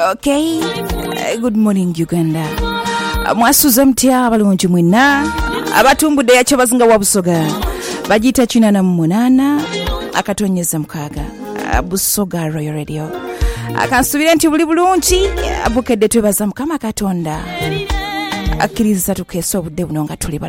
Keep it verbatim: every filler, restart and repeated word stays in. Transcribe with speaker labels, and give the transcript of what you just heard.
Speaker 1: Okay. Uh, good morning Uganda. Uh, mwasuza mtya abalungi mwina abatumbudde yakyo bazinga wabusoga bagita china na munana akatonyeza mkaga uh, Busoga Royal Radio akansubira nti buli bulungi abukedde twebaza mukama katonda akiriza tukeso obudde buno nga tuli